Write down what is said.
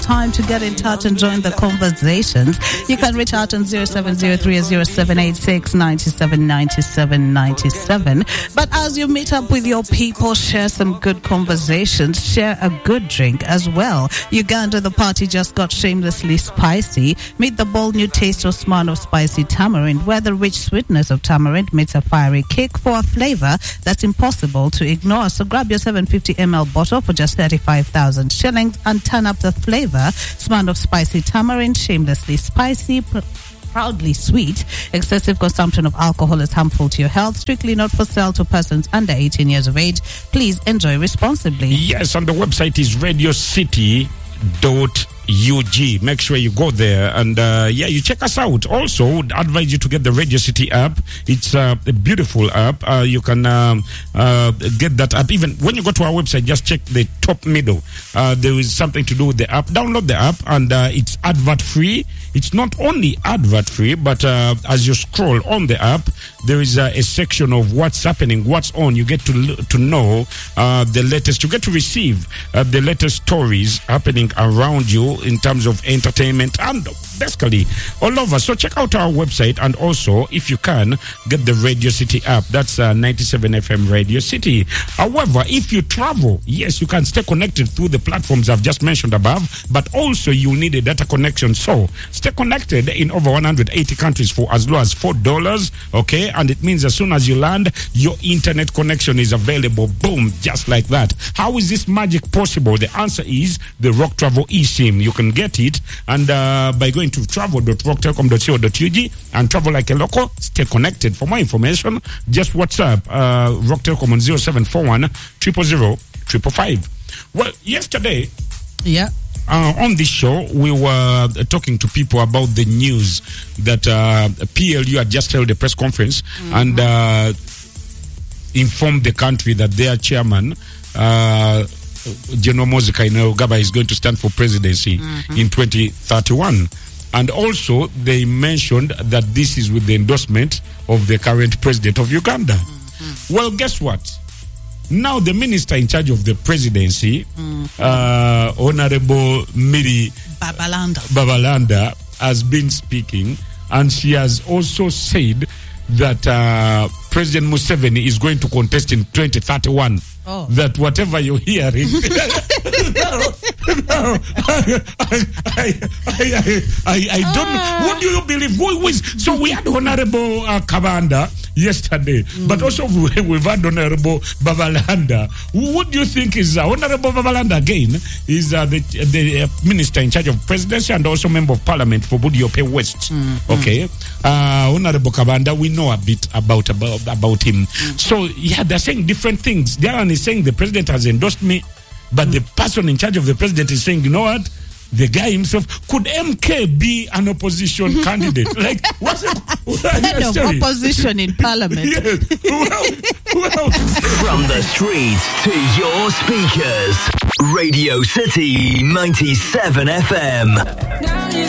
time to get in touch and join the conversations. You can reach out on 0703-0786 97 97 97. But as you meet up with your people, share some good conversations, share a good drink as well. Uganda, the party just got shamelessly spicy. Meet the bold new taste of Smirnoff Spicy Tamarind, where the rich sweetness of tamarind meets a fiery kick for a flavor that's impossible to ignore. So grab your 750 ml bottle for just 35,000 shillings and turn up the flavor. Smirnoff Spicy Tamarind, shamelessly spicy, proudly sweet. Excessive consumption of alcohol is harmful to your health. Strictly not for sale to persons under 18 years of age. Please enjoy responsibly. Yes, and the website is radiocity.ug. Make sure you go there and you check us out. Also, would advise you to get the Radio City app. It's a beautiful app. You can get that app. Even when you go to our website, just check the top middle. There is something to do with the app. Download the app, and it's advert free. It's not only advert free, but as you scroll on the app, there is a section of what's happening, what's on. You get to know the latest. You get to receive the latest stories happening around you in terms of entertainment and basically all over. So check out our website, and also, if you can, get the Radio City app. That's 97 FM Radio City. However, if you travel, yes, you can stay connected through the platforms I've just mentioned above, but also you need a data connection. So stay connected in over 180 countries for as low as $4, okay? And it means as soon as you land, your internet connection is available. Boom, just like that. How is this magic possible? The answer is the Rock Travel eSIM. You can get it, and by going to travel.rocktelecom.co.ug and travel like a local. Stay connected. For more information, just WhatsApp Rock Telecom on 0741 000 555. Well, yesterday, on this show, we were talking to people about the news that PLU had just held a press conference and informed the country that their chairman, General Moses Kainerugaba, is going to stand for presidency in 2031. And also, they mentioned that this is with the endorsement of the current president of Uganda. Well, guess what? Now the minister in charge of the presidency, Honorable Miri Babalanda, has been speaking, and she has also said that President Museveni is going to contest in 2031. That whatever you're hearing, I don't know. What do you believe? Who is? So we had Honorable Kabanda yesterday, but also we've had Honorable Babalanda. What do you think is Honorable Babalanda again? Is the minister in charge of presidency and also member of parliament for Budiope West. Okay, Honorable Kabanda, we know a bit about him. So yeah, they're saying different things. The other one is saying the president has endorsed me, but the person in charge of the president is saying, you know what? The guy himself, could MK be an opposition candidate? Like, what's it? Head of opposition in parliament. Yes. Well. From the streets to your speakers, Radio City 97 FM.